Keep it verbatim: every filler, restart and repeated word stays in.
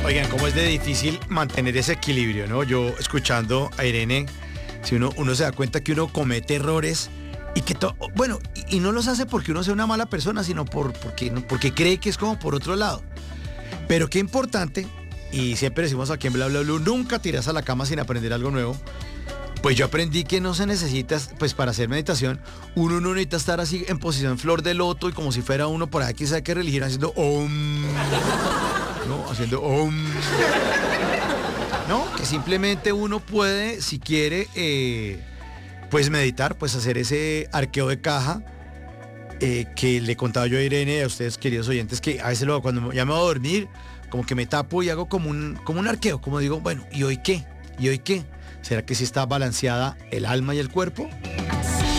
Oigan, cómo es de difícil mantener ese equilibrio, ¿no? Yo escuchando a Irene, si uno, uno se da cuenta que uno comete errores y que, to, bueno, y, y no los hace porque uno sea una mala persona, sino por, porque, porque cree que es como por otro lado. Pero qué importante, y siempre decimos aquí en Bla Bla Blue, nunca tiras a la cama sin aprender algo nuevo. Pues yo aprendí que no se necesita, pues para hacer meditación, uno no necesita estar así en posición flor de loto y como si fuera uno por aquí, sabe qué religión, haciendo om, ¿no? Haciendo om. No, que simplemente uno puede, si quiere, eh, pues meditar, pues hacer ese arqueo de caja eh, que le contaba yo a Irene y a ustedes, queridos oyentes, que a veces lo, cuando ya me voy a dormir, como que me tapo y hago como un, como un arqueo, como digo, bueno, ¿y hoy qué? ¿Y hoy qué? ¿Será que sí está balanceada el alma y el cuerpo?